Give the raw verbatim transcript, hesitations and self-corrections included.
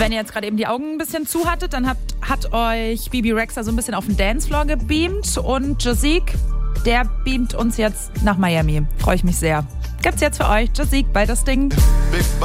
Wenn ihr jetzt gerade eben die Augen ein bisschen zu hattet, dann hat, hat euch Bebe Rexha so ein bisschen auf den Dancefloor gebeamt und Jazik, der beamt uns jetzt nach Miami. Freue ich mich sehr. Gibt's jetzt für euch Jazik bei das Ding.